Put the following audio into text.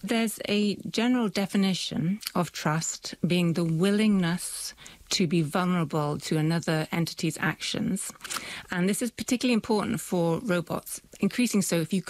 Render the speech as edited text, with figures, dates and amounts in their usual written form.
There's a general definition of trust being the willingness to be vulnerable to another entity's actions. And this is particularly important for robots, increasing so if you